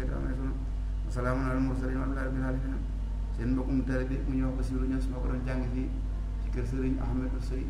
saytaan ay sunu wasalaamun alal mursalin walhamdulillahi rabbil alamin seen mbokkum taalibe mu ñuy wax Bassirou Niass moo ko doon jàng fii ci kër Serigne Ahmadou Sey.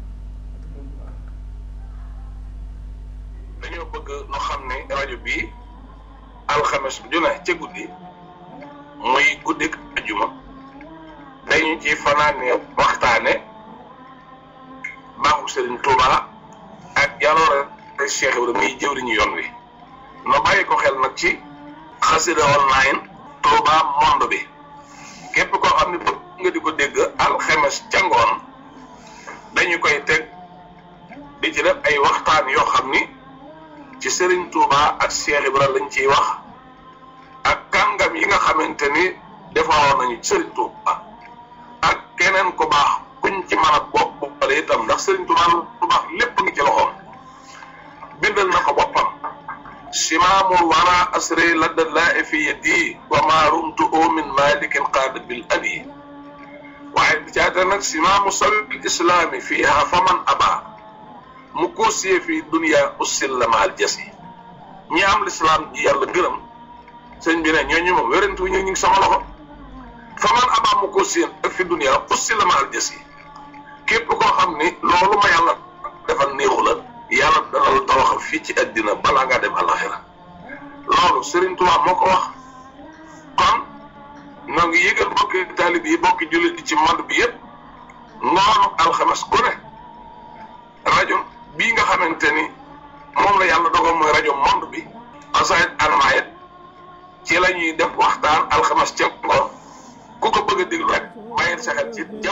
dañoo bëgg ñu xam ne rajo bii alxames ju ne ca guddi muy guddik ajuma dañu ci fanaane waxtaane baaxu Serigne Touba ak jaloore Cheikh Ibrahima muy jëwriñu yoon wi no bàyyi ko xel nag ci xasida online Touba monde bi képp koo xam ne bëgg nga di ko dégg alxames ca ngoon dañu koy teg di ci def ay waxtaan yoo xam ni ci Serigne Touba ak Cheikh Ibrahima lañ ciy wax ak kàngam yi nga xamante ni defaroon nañu Serigne Touba ak keneen ku baax kuñ ci mën a bopp boppale itam ndax Serigne Touba lu baax lépp ngi ci loxoom bindal na ko boppam simaamul wara asri ladda laa fi yadi wa ma rumtu min malikin qaada bil adi waaye bi caata nag simaamu sabil islaami fiiha faman aba mu koosiyee fi dunia ussil la maal jasi ñi am lislaam ji yàlla gërëm sëñ bi ne ñooñu moom wérantu ñu ngi sama loxo faman aba mu koosiyee ak fi dunia ussil la maal jasi képp koo xam ni loolu ma yàlla defal néexu la yàlla dana la tawaxal fii ci àddina balaa ngaa dem àllaxira loolu Serigne Touba moo ko wax kon ñoo ngi yëgal bokki taalib yi bokki jullit yi ci monde bi yëpp ngoonu alxames ku ne rajo bii nga xamante ni moom la yàlla dogal mooy rajo monde bi asayit anmayet ci la ñuy def waxtaan alxames ca ngoon ku ko bëgg a déglu rek bàyyil sa xel ci